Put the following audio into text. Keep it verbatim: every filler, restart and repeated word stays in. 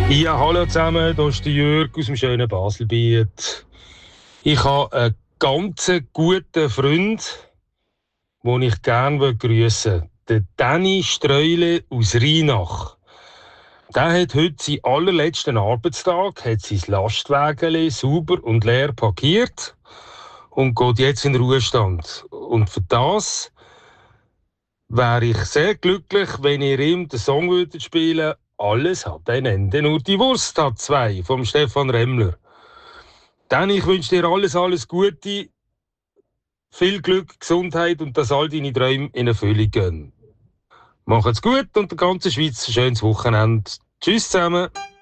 Ja, hallo zusammen, hier ist der Jürg aus dem schönen Baselbiet. Ich habe einen ganz guten Freund, den ich gerne grüßen will. Den Danny Streule aus Rheinach. Der hat heute seinen allerletzten Arbeitstag, hat sein Lastwagen sauber und leer parkiert und geht jetzt in den Ruhestand. Und für das wäre ich sehr glücklich, wenn ihr ihm den Song würdet spielen. Alles hat ein Ende, nur die Wurst hat zwei, vom Stefan Remmler. Dann, ich wünsche dir alles, alles Gute, viel Glück, Gesundheit und dass all deine Träume in Erfüllung gehen. Macht's gut und der ganzen Schweiz ein schönes Wochenende. Tschüss zusammen.